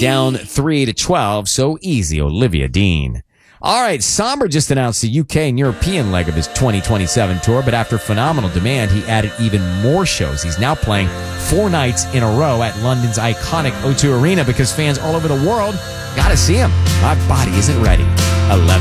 down 3-12. So easy, Olivia Dean. All right, Somber just announced the UK and European leg of his 2027 tour, but after phenomenal demand, he added even more shows. He's now playing 4 nights in a row at London's iconic O2 Arena because fans all over the world got to see him. My body isn't ready. 11.